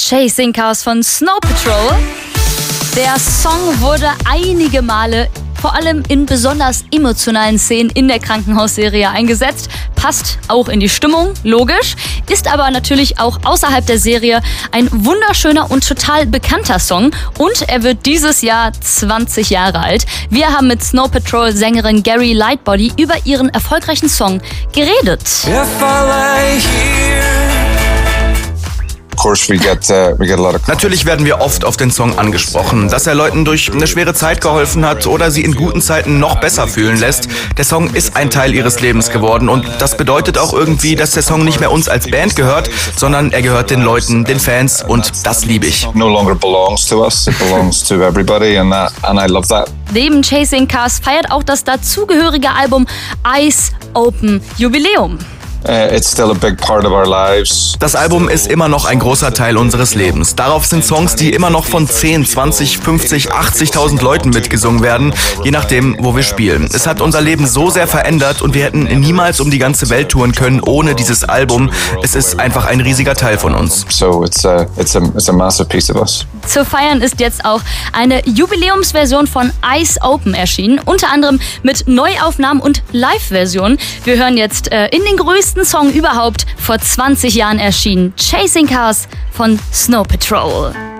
Chasing Cars von Snow Patrol. Der Song wurde einige Male, vor allem in besonders emotionalen Szenen in der Krankenhausserie eingesetzt. Passt auch in die Stimmung, logisch. Ist aber natürlich auch außerhalb der Serie ein wunderschöner und total bekannter Song. Und er wird dieses Jahr 20 Jahre alt. Wir haben mit Snow Patrol-Sängerin Gary Lightbody über ihren erfolgreichen Song geredet. Natürlich werden wir oft auf den Song angesprochen, dass er Leuten durch eine schwere Zeit geholfen hat oder sie in guten Zeiten noch besser fühlen lässt. Der Song ist ein Teil ihres Lebens geworden und das bedeutet auch irgendwie, dass der Song nicht mehr uns als Band gehört, sondern er gehört den Leuten, den Fans und das liebe ich. Neben Chasing Cars feiert auch das dazugehörige Album Eyes Open Jubiläum. Das Album ist immer noch ein großer Teil unseres Lebens. Darauf sind Songs, die immer noch von 10, 20, 50, 80.000 Leuten mitgesungen werden, je nachdem, wo wir spielen. Es hat unser Leben so sehr verändert und wir hätten niemals um die ganze Welt touren können ohne dieses Album. Es ist einfach ein riesiger Teil von uns. Zu feiern ist jetzt auch eine Jubiläumsversion von Eyes Open erschienen, unter anderem mit Neuaufnahmen und Live-Versionen. Wir hören jetzt in den größten Song überhaupt vor 20 Jahren erschienen, Chasing Cars von Snow Patrol.